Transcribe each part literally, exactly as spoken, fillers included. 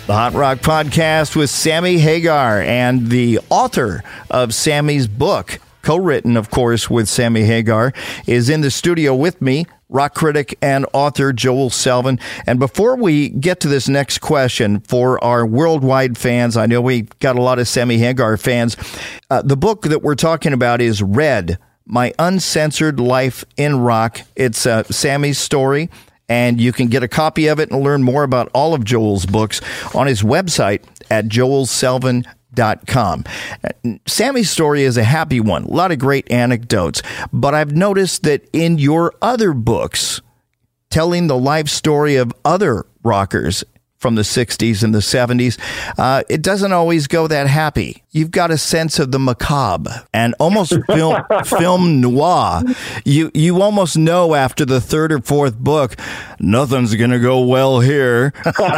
The Hot Rock Podcast with Sammy Hagar, and the author of Sammy's book, co-written, of course, with Sammy Hagar, is in the studio with me, rock critic and author Joel Selvin. And before we get to this next question, for our worldwide fans, I know we got a lot of Sammy Hagar fans, uh, the book that we're talking about is Red, My Uncensored Life in Rock. It's uh, Sammy's story, and you can get a copy of it and learn more about all of Joel's books on his website at joel selvin dot com. Sammy's story is a happy one, a lot of great anecdotes, but I've noticed that in your other books, telling the life story of other rockers from the sixties and the seventies, uh, it doesn't always go that happy. You've got a sense of the macabre and almost film film noir. You you almost know after the third or fourth book, nothing's going to go well here.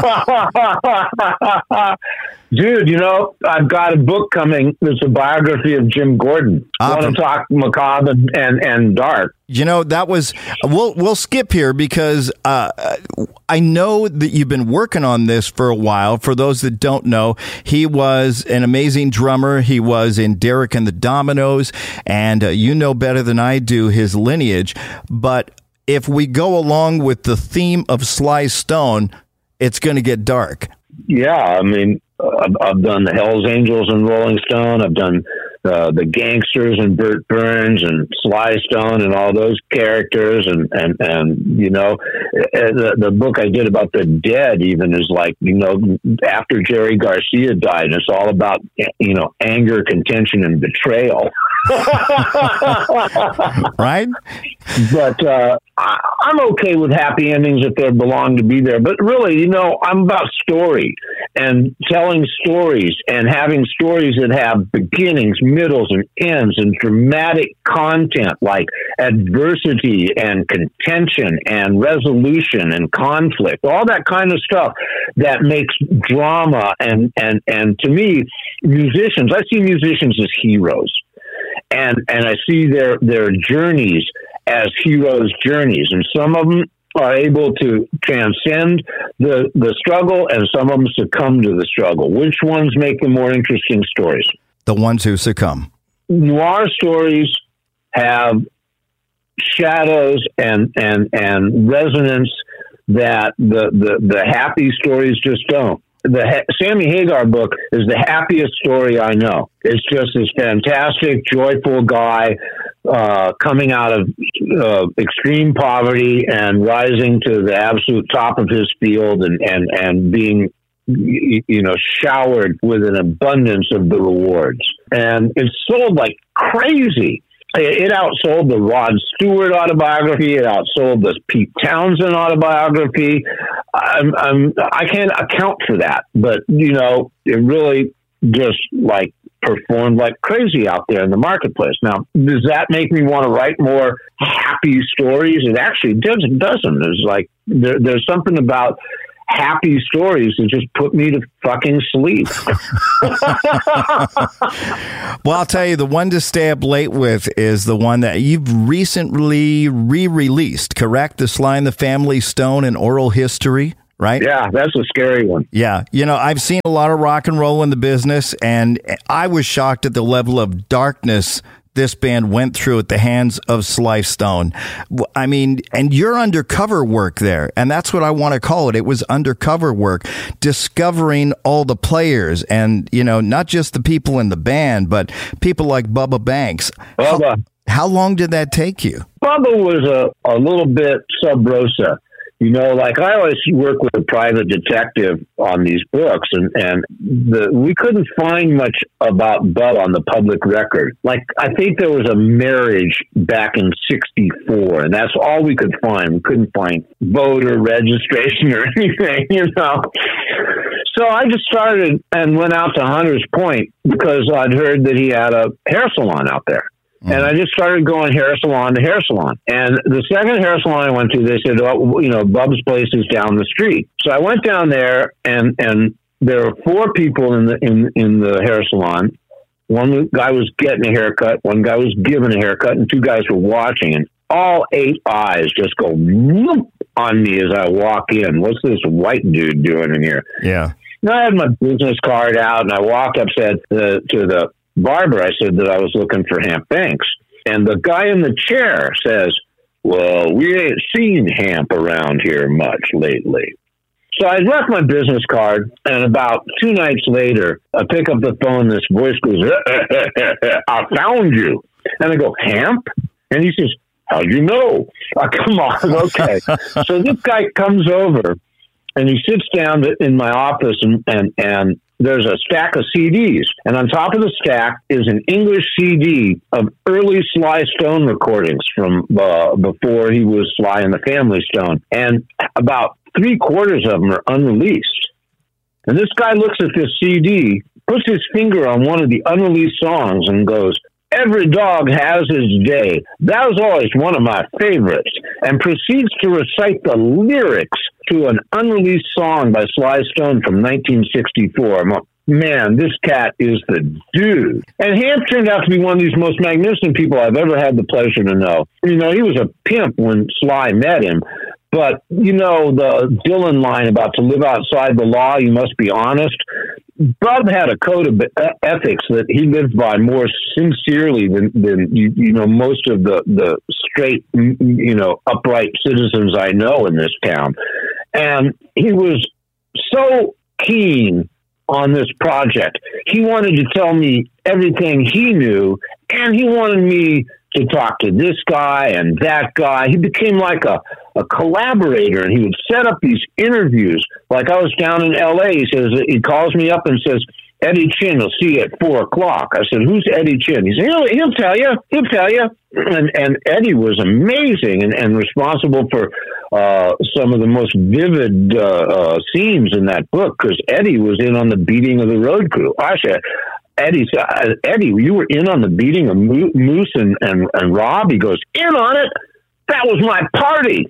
Dude, you know, I've got a book coming. It's a biography of Jim Gordon. I uh, want to talk macabre and, and, and dark. You know, that was, we'll, we'll skip here because uh, I know that you've been working on this for a while. For those that don't know, he was an amazing drummer. He was in Derek and the Dominoes, and uh, you know better than I do his lineage. But if we go along with the theme of Sly Stone, it's going to get dark. Yeah, I mean, I've, I've done the Hells Angels and Rolling Stone. I've done uh, the Gangsters and Burt Burns and Sly Stone and all those characters. And, and, and you know, the, the book I did about the Dead even is like, you know, after Jerry Garcia died, it's all about, you know, anger, contention, and betrayal. Right? But uh, I, I'm okay with happy endings if they belong to be there. But really, you know, I'm about story and telling stories and having stories that have beginnings, middles, and ends and dramatic content like adversity and contention and resolution and conflict, all that kind of stuff that makes drama. And, and, and to me, musicians, I see musicians as heroes. And and I see their their journeys as heroes' journeys, and some of them are able to transcend the the struggle, and some of them succumb to the struggle. Which ones make the more interesting stories? The ones who succumb. Noir stories have shadows and and and resonance that the the, the happy stories just don't. The ha- Sammy Hagar book is the happiest story I know. It's just this fantastic, joyful guy uh, coming out of uh, extreme poverty and rising to the absolute top of his field and, and, and being, you know, showered with an abundance of the rewards. And it's sold like crazy. It outsold the Rod Stewart autobiography. It outsold the Pete Townsend autobiography. I'm, I'm, I can't account for that, but you know, it really just like performed like crazy out there in the marketplace. Now, does that make me want to write more happy stories? It actually does. It doesn't. There's like there, there's something about happy stories that just put me to fucking sleep. Well, I'll tell you, the one to stay up late with is the one that you've recently re-released, correct? The Sly and the Family Stone and Oral History, right? Yeah, that's a scary one. Yeah. You know, I've seen a lot of rock and roll in the business, and I was shocked at the level of darkness this band went through at the hands of Sly Stone. I mean, and your undercover work there, and that's what I want to call it. It was undercover work, discovering all the players and, you know, not just the people in the band, but people like Bubba Banks. Bubba. How, how long did that take you? Bubba was a, a little bit sub rosa. You know, like I always work with a private detective on these books, and, and the, we couldn't find much about Bubba on the public record. Like, I think there was a marriage back in sixty-four, and that's all we could find. We couldn't find voter registration or anything, you know. So I just started and went out to Hunters Point because I'd heard that he had a hair salon out there. Mm. And I just started going hair salon to hair salon. And the second hair salon I went to, they said, oh, you know, Bub's place is down the street. So I went down there, and, and there were four people in the in, in the hair salon. One guy was getting a haircut, one guy was giving a haircut, and two guys were watching. And all eight eyes just go whoop on me as I walk in. What's this white dude doing in here? Yeah. And I had my business card out, and I walked up, said uh, to the barber, I said that I was looking for Hamp Banks. And the guy in the chair says, well, we ain't seen Hamp around here much lately. So I left my business card, and about two nights later, I pick up the phone, this voice goes, I found you. And I go, Hamp? And he says, how'd you know? Oh, come on, okay. So this guy comes over, and he sits down in my office, and, and, and there's a stack of C Ds. And on top of the stack is an English C D of early Sly Stone recordings from uh, before he was Sly and the Family Stone. And about three quarters of them are unreleased. And this guy looks at this C D, puts his finger on one of the unreleased songs and goes, every dog has his day. That was always one of my favorites. And proceeds to recite the lyrics to an unreleased song by Sly Stone from nineteen sixty-four. I'm like, man, this cat is the dude. And Hamp turned out to be one of these most magnificent people I've ever had the pleasure to know. You know, he was a pimp when Sly met him. But, you know, the Dylan line about to live outside the law, you must be honest. Bub had a code of ethics that he lived by more sincerely than, than you, you know, most of the, the straight, you know, upright citizens I know in this town. And he was so keen on this project. He wanted to tell me everything he knew, and he wanted me to talk to this guy and that guy. He became like a, a collaborator, and he would set up these interviews. Like I was down in L A, he says, he calls me up and says, Eddie Chin will see you at four o'clock. I said, who's Eddie Chin? He said, he'll, he'll tell you, he'll tell you. And, and Eddie was amazing and, and responsible for uh, some of the most vivid uh, uh, scenes in that book, because Eddie was in on the beating of the road crew. I said, Eddie, uh, Eddie, you were in on the beating of Moose and, and, and Rob? He goes, in on it? That was my party.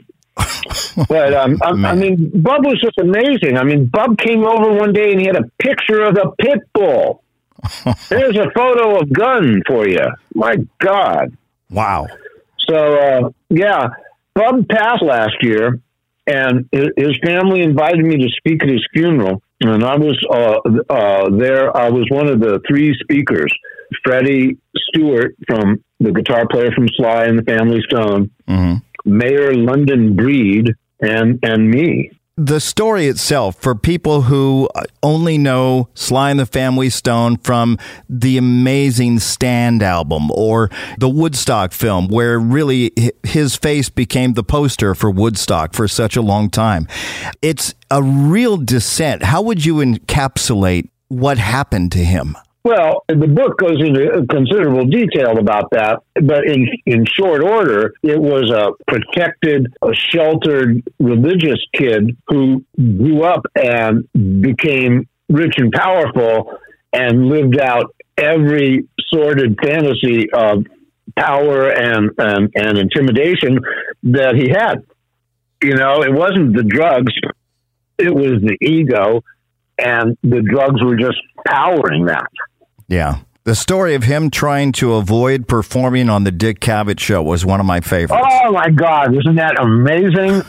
But, um, I, I mean, Bub was just amazing. I mean, Bub came over one day and he had a picture of the pit bull. There's a photo of Gunn for you. My God. Wow. So, uh, yeah, Bub passed last year, and his family invited me to speak at his funeral. And I was uh, uh, there. I was one of the three speakers. Freddie Stewart, from the guitar player from Sly and the Family Stone, mm-hmm. Mayor London Breed, and and me. The story itself, for people who only know Sly and the Family Stone from the amazing Stand album or the Woodstock film, where really his face became the poster for Woodstock for such a long time. It's a real descent. How would you encapsulate what happened to him? Well, the book goes into considerable detail about that, but in in short order, it was a protected, a sheltered religious kid who grew up and became rich and powerful and lived out every sordid fantasy of power and, and, and intimidation that he had. You know, it wasn't the drugs, it was the ego, and the drugs were just powering that. Yeah. The story of him trying to avoid performing on the Dick Cavett show was one of my favorites. Oh, my God. Isn't that amazing?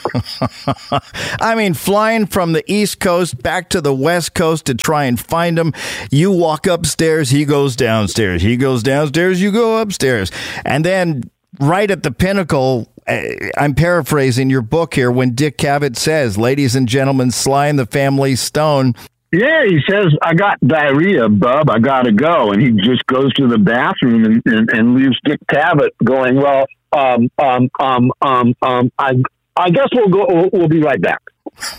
Oh. I mean, flying from the East Coast back to the West Coast to try and find him. You walk upstairs, he goes downstairs. He goes downstairs, you go upstairs. And then right at the pinnacle, I'm paraphrasing your book here, when Dick Cavett says, ladies and gentlemen, Sly and the Family Stone. Yeah, he says, I got diarrhea, Bub. I got to go. And he just goes to the bathroom and, and, and leaves Dick Cavett going, well, um, um, um, um, um, I, I guess we'll go, we'll, we'll be right back.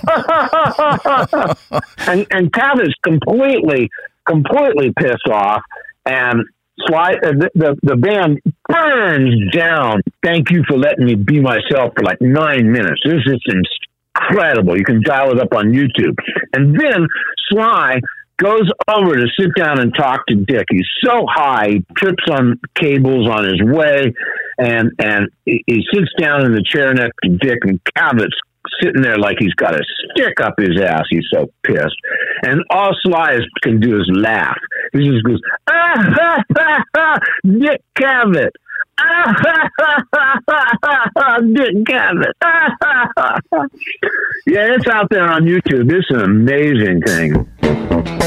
and, and Cavett's completely, completely pissed off. And Sly, uh, the, the, the band burns down. Thank you for letting me be myself for like nine minutes. This is incredible. You can dial it up on YouTube. And then Sly goes over to sit down and talk to Dick. He's so high, he trips on cables on his way, and and he, he sits down in the chair next to Dick, and Cavett's sitting there like he's got a stick up his ass. He's so pissed. And all Sly is, can do is laugh. He just goes, ah, ha, ha, ha, Dick Cavett, Dick Cavett. Yeah, it's out there on YouTube. It's an amazing thing.